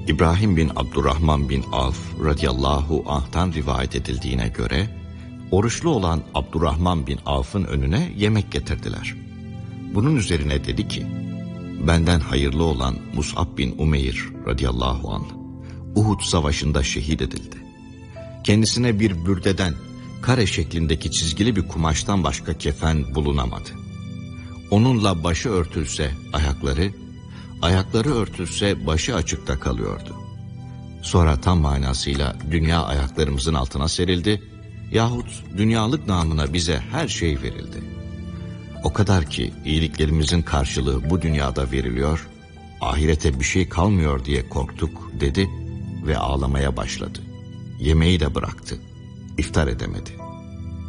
İbrahim bin Abdurrahman bin Avf radıyallahu anh'tan rivayet edildiğine göre, oruçlu olan Abdurrahman bin Avf'ın önüne yemek getirdiler. Bunun üzerine dedi ki, benden hayırlı olan Mus'ab bin Umeyr radıyallahu anh, Uhud savaşında şehit edildi. Kendisine bir bürdeden, kare şeklindeki çizgili bir kumaştan başka kefen bulunamadı. Onunla başı örtülse ayakları örtülse başı açıkta kalıyordu. Sonra tam manasıyla dünya ayaklarımızın altına serildi yahut dünyalık namına bize her şey verildi. O kadar ki iyiliklerimizin karşılığı bu dünyada veriliyor, ahirete bir şey kalmıyor diye korktuk dedi ve ağlamaya başladı. Yemeği de bıraktı, iftar edemedi.